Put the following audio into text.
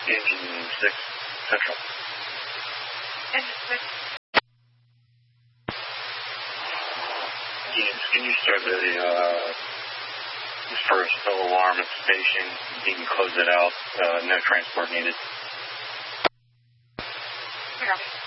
Engine 6 Central. Engine 6. Can you start the first alarm at the station? You can close it out. No transport needed. Yeah.